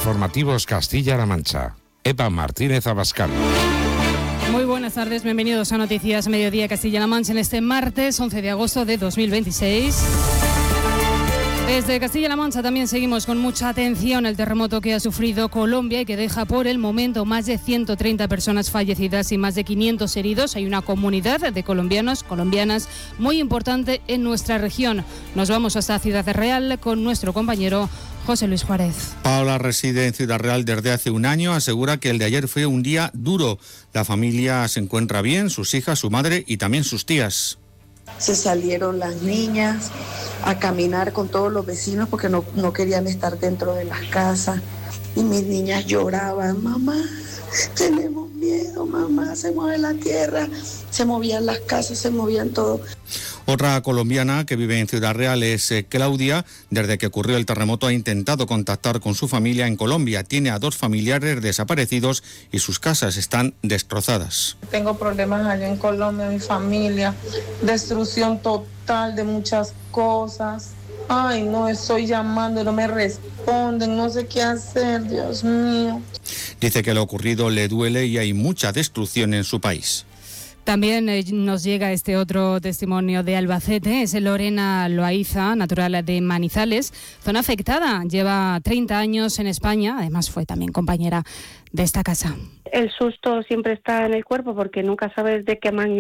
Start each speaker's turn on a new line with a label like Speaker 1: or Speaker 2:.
Speaker 1: Informativos Castilla-La Mancha. Eva Martínez Abascal.
Speaker 2: Muy buenas tardes, bienvenidos a Noticias Mediodía Castilla-La Mancha en este martes 11 de agosto de 2026. Desde Castilla-La Mancha también seguimos con mucha atención el terremoto que ha sufrido Colombia y que deja por el momento más de 130 personas fallecidas y más de 500 heridos. Hay una comunidad de colombianas muy importante en nuestra región. Nos vamos hasta Ciudad Real con nuestro compañero José Luis Juárez.
Speaker 3: Paula reside en Ciudad Real desde hace un año, asegura que el de ayer fue un día duro. La familia se encuentra bien, sus hijas, su madre y también sus tías.
Speaker 4: Se salieron las niñas a caminar con todos los vecinos porque no querían estar dentro de las casas. Y mis niñas lloraban, mamá, tenemos miedo, mamá, se mueve la tierra. Se movían las casas, se movían todo.
Speaker 3: Otra colombiana que vive en Ciudad Real es Claudia. Desde que ocurrió el terremoto ha intentado contactar con su familia en Colombia. Tiene a 2 familiares desaparecidos y sus casas están destrozadas.
Speaker 5: Tengo problemas allá en Colombia, mi familia, destrucción total de muchas cosas. Ay, no, estoy llamando, no me responden, no sé qué hacer, Dios mío. Dice que lo ocurrido le duele y hay mucha destrucción en su país.
Speaker 2: También nos llega este otro testimonio de Albacete. Es Lorena Loaiza, natural de Manizales, zona afectada. Lleva 30 años en España, además fue también compañera de esta casa.
Speaker 6: El susto siempre está en el cuerpo porque nunca sabes de qué magnitud